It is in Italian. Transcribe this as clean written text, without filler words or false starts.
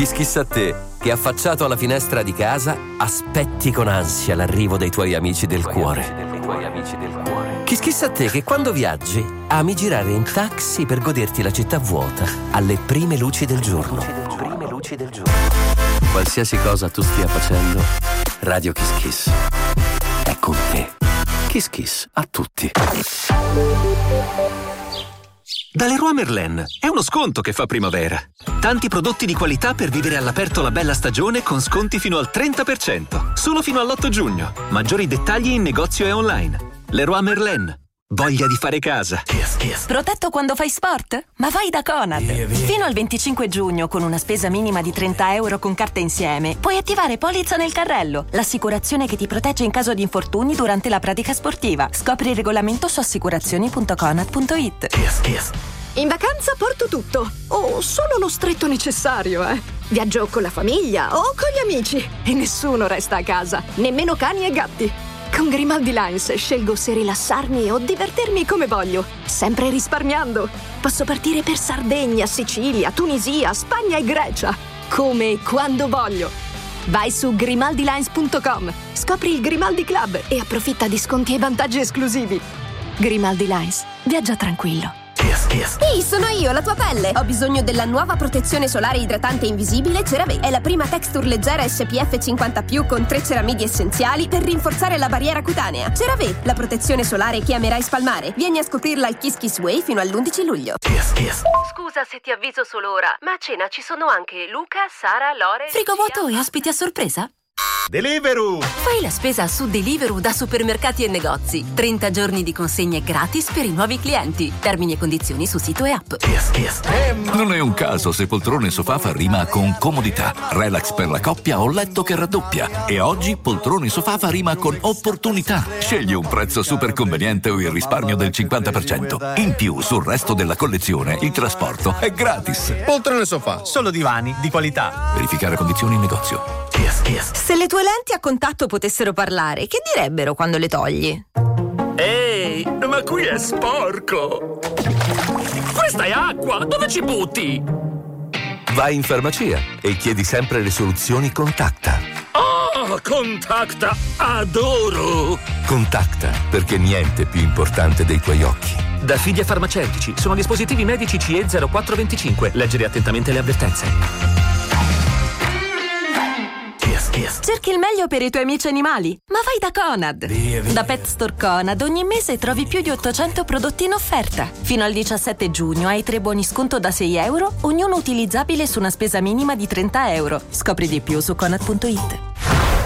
Kiss a te, che affacciato alla finestra di casa aspetti con ansia l'arrivo dei tuoi amici del cuore. Kiss a te, che quando viaggi ami girare in taxi per goderti la città vuota alle prime luci del giorno. Qualsiasi cosa tu stia facendo, Radio Kiss Kiss è con te. Kiss Kiss a tutti. Da Leroy Merlin è uno sconto che fa primavera. Tanti prodotti di qualità per vivere all'aperto la bella stagione con sconti fino al 30%. Solo fino all'8 giugno. Maggiori dettagli in negozio e online. Leroy Merlin. Voglia di fare casa. Protetto quando fai sport? Ma vai da Conad. Fino al 25 giugno, con una spesa minima di 30 euro con carta insieme, puoi attivare Polizza nel carrello, l'assicurazione che ti protegge in caso di infortuni durante la pratica sportiva. Scopri il regolamento su assicurazioni.conad.it. In vacanza porto tutto, o solo lo stretto necessario, Viaggio con la famiglia o con gli amici e nessuno resta a casa, nemmeno cani e gatti. Con Grimaldi Lines scelgo se rilassarmi o divertirmi come voglio, sempre risparmiando. Posso partire per Sardegna, Sicilia, Tunisia, Spagna e Grecia, come e quando voglio. Vai su grimaldilines.com, scopri il Grimaldi Club e approfitta di sconti e vantaggi esclusivi. Grimaldi Lines, viaggia tranquillo. Ehi, sono io, la tua pelle. Ho bisogno della nuova protezione solare idratante invisibile CeraVe. È la prima texture leggera SPF 50+, con 3 ceramidi essenziali per rinforzare la barriera cutanea. CeraVe, la protezione solare che amerai spalmare. Vieni a scoprirla al Kiss Kiss Way fino all'11 luglio. Scusa se ti avviso solo ora, ma a cena ci sono anche Luca, Sara, Lore... Frigo vuoto e ospiti a sorpresa? Deliveroo! Fai la spesa su Deliveroo da supermercati e negozi. 30 giorni di consegne gratis per i nuovi clienti. Termini e condizioni su sito e app. Non è un caso se poltrone sofà fa rima con comodità, relax per la coppia o letto che raddoppia. E oggi poltrone sofà fa rima con opportunità. Scegli un prezzo super conveniente o il risparmio del 50%. In più, sul resto della collezione, il trasporto è gratis. Poltrone sofà, solo divani di qualità. Verificare condizioni in negozio. Se le tue lenti a contatto potessero parlare, che direbbero quando le togli? Ehi, ma qui è sporco! Questa è acqua! Dove ci butti? Vai in farmacia e chiedi sempre le soluzioni Contacta. Oh, Contacta! Adoro! Contacta, perché niente è più importante dei tuoi occhi. Da Fidia Farmaceutici. Sono dispositivi medici CE 0425. Leggere attentamente le avvertenze. Cerchi il meglio per i tuoi amici animali? Ma vai da Conad! Da Pet Store Conad ogni mese trovi più di 800 prodotti in offerta. Fino al 17 giugno hai 3 buoni sconto da 6 euro, ognuno utilizzabile su una spesa minima di 30 euro. Scopri di più su Conad.it.